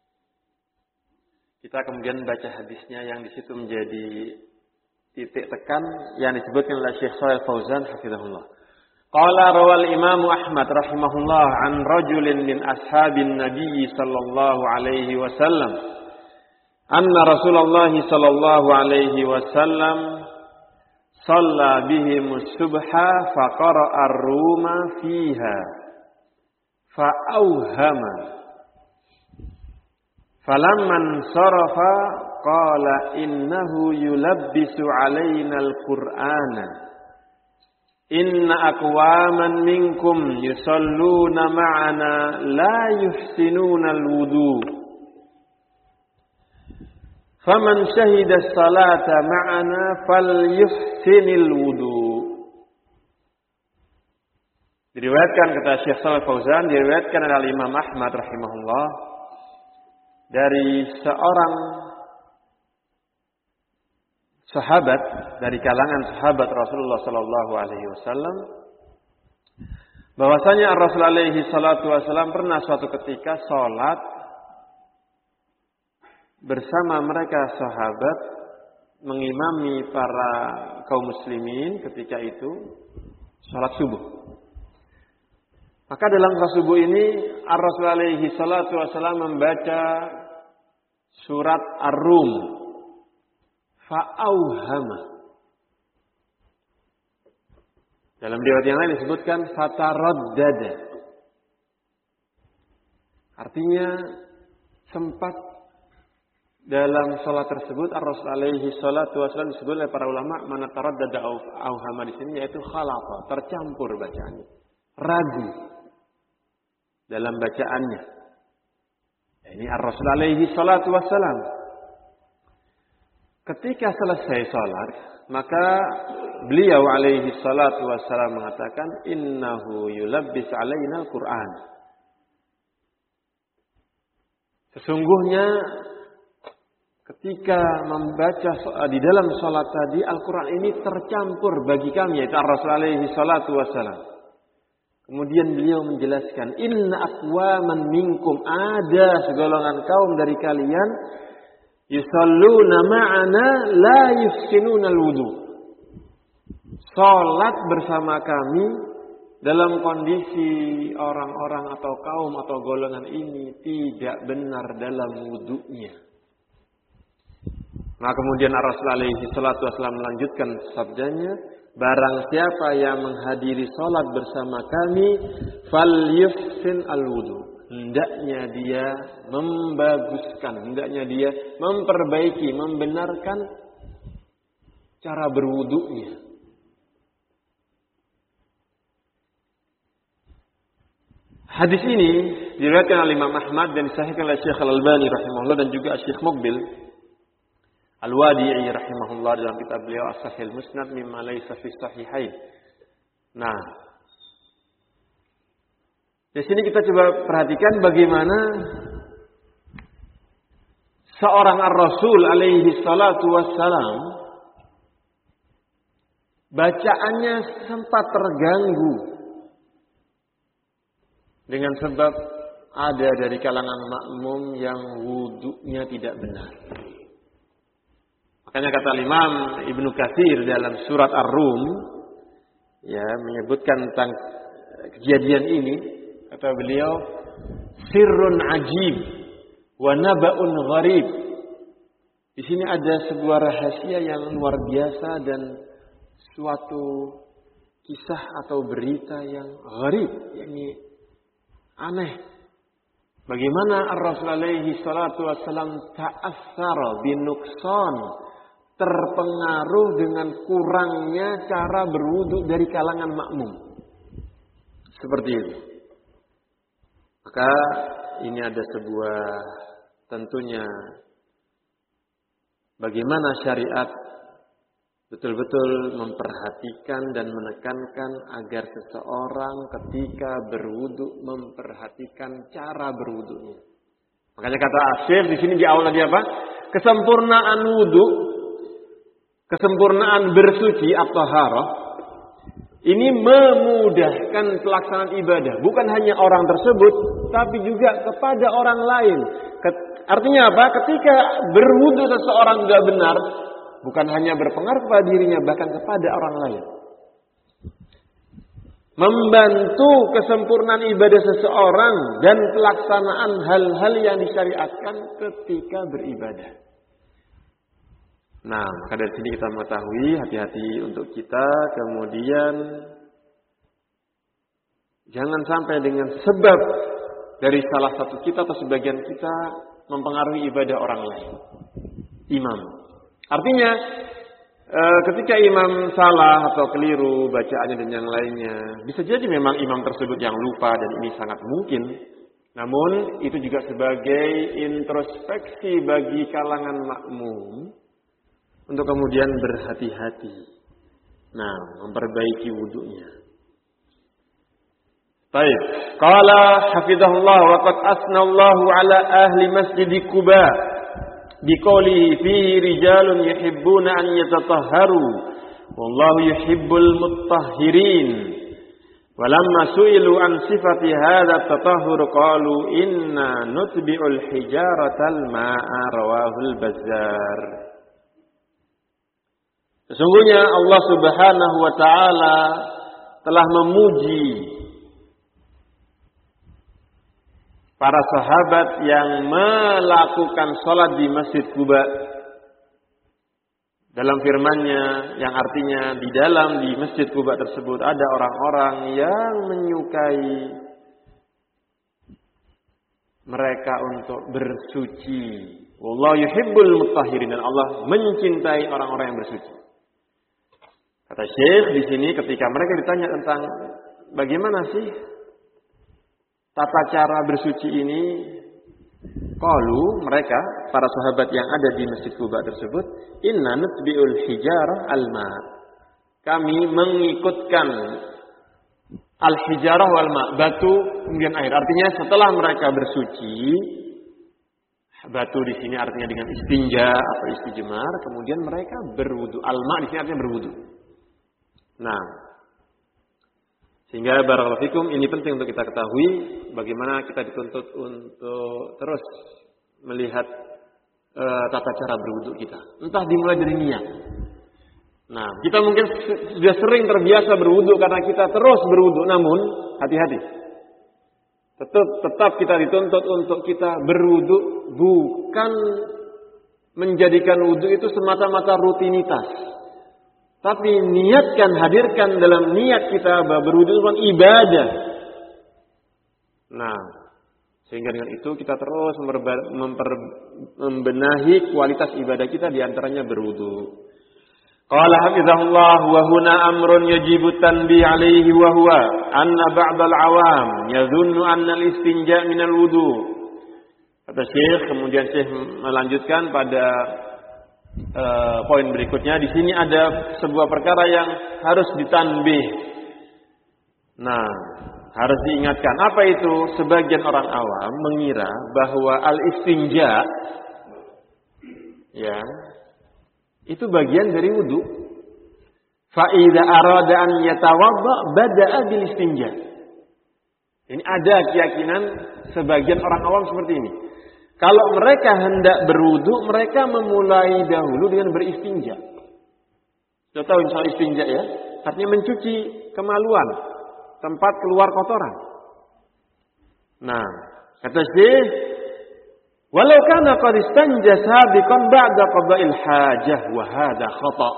Kita kemudian baca hadisnya yang di situ menjadi titik tekan yang disebutkan oleh Syekh Shalih Fauzan hafizahullah. Qala rawal Imam Ahmad rahimahullah an rajulin min ashabin Nabi sallallahu alaihi wasallam anna Rasulullah sallallahu alaihi wasallam shalla bihim as-subha fa qara'a ar-ruma fiha fa auhama falamman sarafa qala innahu yulabbisu alaina al-Qur'ana inna aqwaman minkum yusalluna ma'ana la yuhsinuna al-wudu faman shahida as-salata ma'ana falyuhsinil wudu. Diriwayatkan kata Syekh Shalih Fauzan, diriwayatkan oleh Imam Ahmad rahimahullah dari seorang sahabat dari kalangan sahabat Rasulullah sallallahu alaihi wasallam bahwasanya Rasul alaihi salatu wasallam pernah suatu ketika salat bersama mereka sahabat mengimami para kaum muslimin ketika itu salat subuh. Maka dalam salat subuh ini Rasul alaihi salatu wasallam membaca surat Ar-Rum fa'auhama. Dalam riwayat yang lain disebutkan fataraddada. Artinya sempat dalam salat tersebut Ar-Rasul alaihi salatu wasallam disebut oleh para ulama mana taraddada auhama di sini yaitu khalafa, tercampur bacaannya. Ragu dalam bacaannya. Ini Ar-Rasul alaihi salatu wasallam. Ketika selesai salat, maka beliau alaihi salatu wassalam mengatakan innahu yulabbis alaina al-Qur'an. Sesungguhnya ketika membaca di dalam salat tadi Al-Qur'an ini tercampur bagi kami yaitu Rasul alaihi salatu wassalam. Kemudian beliau menjelaskan inna aqwaman minkum, ada segolongan kaum dari kalian yusalluna ma'ana la yuhsinuna al-wudu. Salat bersama kami dalam kondisi orang-orang atau kaum atau golongan ini tidak benar dalam wudunya. Nah kemudian Rasul alaihi salatu wasallam melanjutkan sabdanya, barang siapa yang menghadiri salat bersama kami falyuhsin al-wudu. Hendaknya dia membaguskan, hendaknya dia memperbaiki, membenarkan cara berwudunya. Hadis ini diriwayatkan oleh Imam Ahmad dan disahihkan oleh Syekh Al-Albani rahimahullah dan juga Syekh Muqbil Al-Wadi'i rahimahullah dalam kitab beliau As-Sahih Musnad mimma laysa fi sahihain. Nah, di sini kita coba perhatikan bagaimana seorang Ar-Rasul alaihi salatu wassalam bacaannya sempat terganggu dengan sebab ada dari kalangan makmum yang wudunya tidak benar. Makanya kata Imam Ibnu Katsir dalam surat Ar-Rum ya menyebutkan tentang kejadian ini. Kata beliau, sirrun ajib wa naba'un gharib. Di sini ada sebuah rahasia yang luar biasa dan suatu kisah atau berita yang gharib, yakni aneh. Bagaimana Ar-Rasul alaihi salatu wassalam ta'assara binuksan, terpengaruh dengan kurangnya cara berwudu dari kalangan makmum. Seperti itu. Maka ini ada sebuah tentunya bagaimana syariat betul-betul memperhatikan dan menekankan agar seseorang ketika berwudu memperhatikan cara berwudunya. Makanya kata Syekh di sini di awal tadi apa? Kesempurnaan wudu, kesempurnaan bersuci at-taharah ini memudahkan pelaksanaan ibadah. Bukan hanya orang tersebut, tapi juga kepada orang lain. Artinya apa? Ketika berwudu seseorang tidak benar, bukan hanya berpengaruh kepada dirinya, bahkan kepada orang lain. Membantu kesempurnaan ibadah seseorang dan pelaksanaan hal-hal yang disyariatkan ketika beribadah. Nah, maka dari sini kita mengetahui hati-hati untuk kita. Kemudian jangan sampai dengan sebab dari salah satu kita atau sebagian kita mempengaruhi ibadah orang lain. Imam. Artinya ketika imam salah atau keliru bacaannya dan yang lainnya, bisa jadi memang imam tersebut yang lupa dan ini sangat mungkin. Namun itu juga sebagai introspeksi bagi kalangan makmum untuk kemudian berhati-hati. Nah, memperbaiki wudunya. Baik. Qala hafizahullah wa qad asnallahu ala ahli masjid Quba biqaulihi fihi rijalun yuhibbuna an yatatahharu wallahu yuhibbul mutahhirin. Walamma su'ilu an sifati hadha at-tatahhur qalu inna nutbi'ul hijaratal ma'a rawahul Bazzar. Sesungguhnya Allah Subhanahu wa taala telah memuji para sahabat yang melakukan salat di Masjid Quba dalam firman-Nya yang artinya di dalam di Masjid Quba tersebut ada orang-orang yang menyukai mereka untuk bersuci. Wallahu yuhibbul mutahhirin, dan Allah mencintai orang-orang yang bersuci. Kata Syekh di sini ketika mereka ditanya tentang bagaimana sih tata cara bersuci ini, qalu mereka para sahabat yang ada di Masjid Quba tersebut, inna nutbi'ul hijarah al-ma. Kami mengikutkan al-hijarah wal ma, batu kemudian air. Artinya setelah mereka bersuci, batu di sini artinya dengan istinja atau istijmar, kemudian mereka berwudu. Al-ma di sini artinya berwudu. Nah, sehingga barakallahu fikum ini penting untuk kita ketahui bagaimana kita dituntut untuk terus melihat e, tata cara berwudu kita. Entah dimulai dari niat. Nah, kita mungkin sudah sering terbiasa berwudu karena kita terus berwudu, namun hati-hati. Tetap tetap kita dituntut untuk kita berwudu, bukan menjadikan wudu itu semata-mata rutinitas. Tapi niatkan, hadirkan dalam niat kita bahwa berwudu itu ibadah. Nah, sehingga dengan itu kita terus memper, membenahi kualitas ibadah kita, diantaranya berwudu. Qala hafizahullah wa huna amrun yajibu tanbih alaihi wa huwa anna ba'dal awam yadhunnu anna al-istinja' min al-wudu. Kata Syekh, kemudian Syekh melanjutkan pada Uh, poin berikutnya. Di sini ada sebuah perkara yang harus ditanbih. Nah, harus diingatkan. Apa itu? Sebagian orang awam mengira bahwa al-istinja ya itu bagian dari wudu. Fa idza arada an yatawadda bada'a bil istinja. Ini ada keyakinan sebagian orang awam seperti ini. Kalau mereka hendak berwudu, mereka memulai dahulu dengan beristinja. Sudah tahu soal istinja ya? Artinya mencuci kemaluan, tempat keluar kotoran. Nah, kata Syekh, walau kana qad istanja sabiqan ba'da qada'il hajah wa hadha khata'.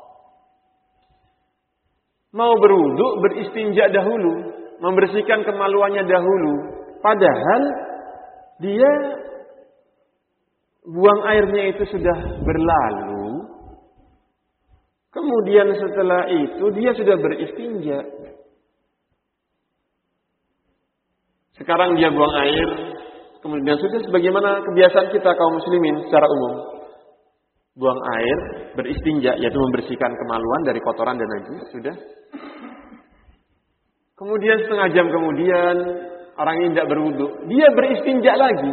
Mau berwudu, beristinja dahulu, membersihkan kemaluannya dahulu, padahal dia buang airnya itu sudah berlalu. Kemudian setelah itu dia sudah beristinja. Sekarang dia buang air, kemudian sudah sebagaimana kebiasaan kita kaum muslimin secara umum. buang air, beristinja, yaitu membersihkan kemaluan dari kotoran dan najis, sudah. Kemudian setengah jam kemudian orang ini tidak berwudu, dia beristinja lagi.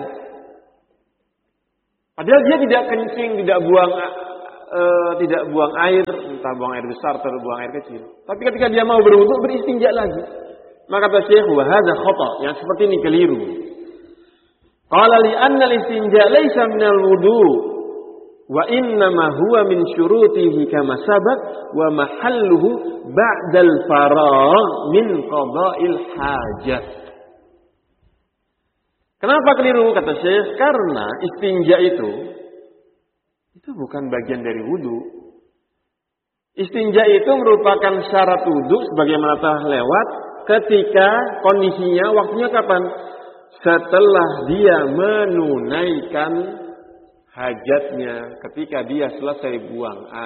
Padahal dia tidak kencing, tidak buang uh, tidak buang air, entah buang air besar atau buang air kecil. Tapi ketika dia mau berwudu, beristinja lagi. Maka kata Syekh, wa hadza khata, yang seperti ini keliru. Qala li anna al-istinja laysa min al-wudu wa inna ma huwa min syurutihi kama sabaq wa mahalluhu ba'dal faragh min qada'il hajat. Kenapa keliru kata Syekh? Karena istinja itu itu bukan bagian dari wudu. Istinja itu merupakan syarat wudu sebagaimana telah lewat ketika kondisinya waktunya kapan? Setelah dia menunaikan hajatnya, ketika dia selesai buang air.